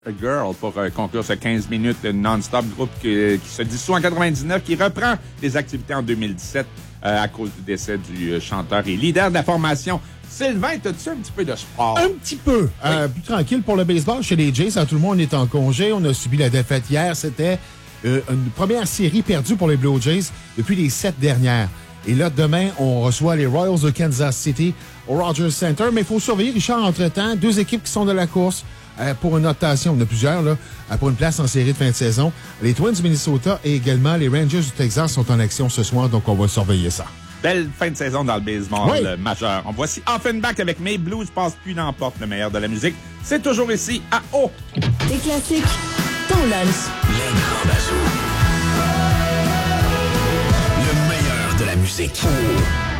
A Girl pour conclure ce 15 minutes non-stop, groupe qui se dissout en 99, qui reprend les activités en 2017 à cause du décès du chanteur et leader de la formation. Sylvain, t'as-tu un petit peu de sport? Un petit peu. Oui. Plus tranquille pour le baseball chez les Jays. Tout le monde est en congé. On a subi la défaite hier. C'était une première série perdue pour les Blue Jays depuis les 7 dernières. Et là, demain, on reçoit les Royals de Kansas City au Rogers Center. Mais il faut surveiller, Richard, entre-temps, 2 équipes qui sont de la course pour une notation. Il y en a plusieurs, là, pour une place en série de fin de saison. Les Twins du Minnesota et également les Rangers du Texas sont en action ce soir, donc on va surveiller ça. Belle fin de saison dans le baseball majeur. On voici Offenbach avec Mes Blues passent plus n'importe le meilleur de la musique. C'est toujours ici à O. Des classiques, ton lunch. Les grands bazous. Le meilleur de la musique.